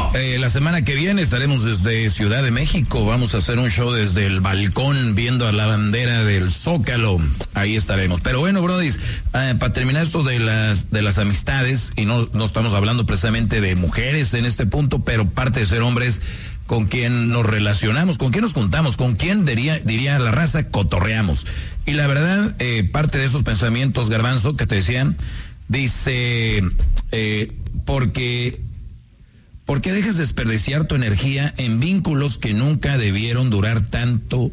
La semana que viene estaremos desde Ciudad de México. Vamos a hacer un show desde el balcón viendo a la bandera del Zócalo. Ahí estaremos. Pero bueno, brodis, para terminar esto de las amistades, y no estamos hablando precisamente de mujeres en este punto, pero parte de ser hombres, con quién nos relacionamos, con quién nos juntamos, con quién diría la raza, cotorreamos. Y la verdad, parte de esos pensamientos, Garbanzo, que te decían, dice, ¿por qué dejas desperdiciar tu energía en vínculos que nunca debieron durar tanto?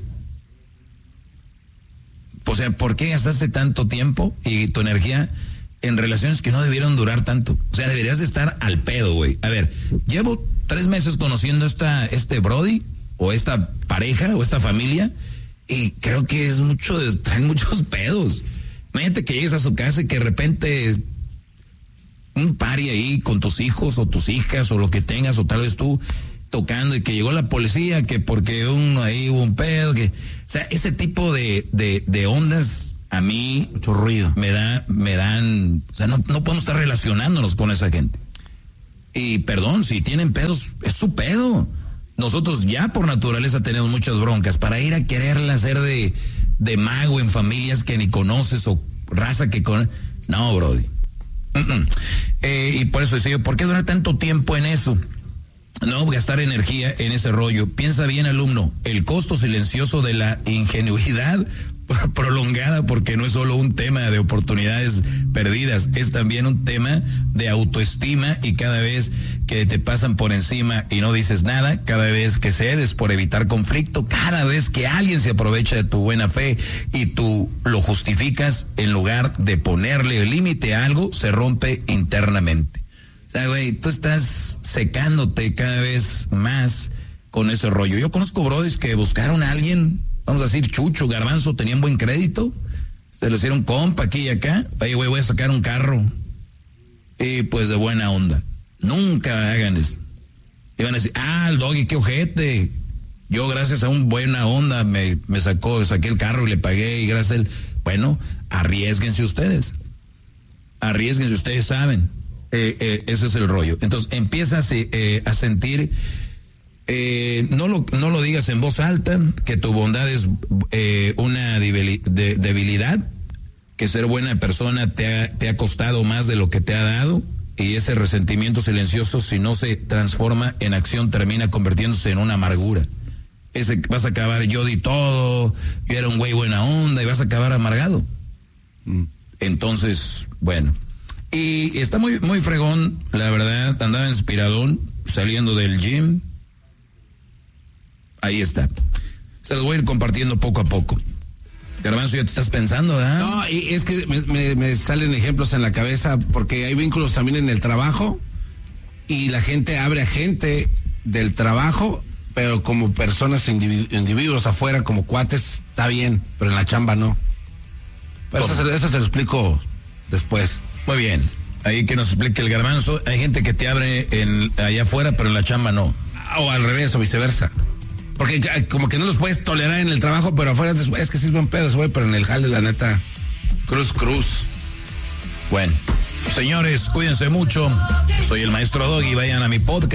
O sea, ¿por qué gastaste tanto tiempo y tu energía en relaciones que no debieron durar tanto? O sea, deberías de estar al pedo, güey. A ver, llevo 3 meses conociendo este brody, o esta pareja, o esta familia, y creo que es traen muchos pedos. Imagínate que llegues a su casa y que de repente un party ahí con tus hijos o tus hijas o lo que tengas, o tal vez tú tocando, y que llegó la policía, que porque ahí hubo un pedo, o sea, ese tipo de ondas a mí mucho ruido me dan, o sea, no podemos estar relacionándonos con esa gente. Y perdón, si tienen pedos, es su pedo. Nosotros ya por naturaleza tenemos muchas broncas. Para ir a quererla hacer de mago en familias que ni conoces, o raza que conoces. No, brody. Y por eso decía yo, ¿por qué durar tanto tiempo en eso? No gastar energía en ese rollo. Piensa bien, alumno, el costo silencioso de la ingenuidad prolongada, porque no es solo un tema de oportunidades perdidas, es también un tema de autoestima, y cada vez que te pasan por encima y no dices nada, cada vez que cedes por evitar conflicto, cada vez que alguien se aprovecha de tu buena fe y tú lo justificas en lugar de ponerle límite a algo, se rompe internamente. O sea, güey, tú estás secándote cada vez más con ese rollo. Yo conozco brodis que buscaron a alguien, vamos a decir Chucho, Garbanzo, tenían buen crédito, se lo hicieron compa aquí y acá. Oye, güey, voy a sacar un carro. Y pues de buena onda. Nunca hagan eso. Iban a decir, el Doggy, qué ojete. Yo gracias a un buena onda me saqué el carro y le pagué, y gracias a él. Bueno, arriésguense ustedes. Arriésguense, ustedes saben. Ese es el rollo. Entonces empiezas a sentir, no lo digas en voz alta, que tu bondad es una debilidad, que ser buena persona te ha costado más de lo que te ha dado, y ese resentimiento silencioso, si no se transforma en acción, termina convirtiéndose en una amargura. Vas a acabar, yo di todo, yo era un güey buena onda, y vas a acabar amargado. Entonces, bueno. Y está muy, muy fregón, la verdad, andaba inspiradón, saliendo del gym. Ahí está. Se los voy a ir compartiendo poco a poco. Garbanzo, ya te estás pensando, ¿verdad? No, y es que me salen ejemplos en la cabeza, porque hay vínculos también en el trabajo, y la gente abre a gente del trabajo, pero como personas, individuos afuera, como cuates, está bien, pero en la chamba no. Pero eso se lo explico después. Muy bien, ahí que nos explique el Garbanzo. Hay gente que te abre allá afuera, pero en la chamba no. O al revés, o viceversa. Porque como que no los puedes tolerar en el trabajo, pero afuera es que sí es buen pedo, güey, pero en el jale, la neta, cruz. Bueno, señores, cuídense mucho. Soy el maestro Doggy, vayan a mi podcast.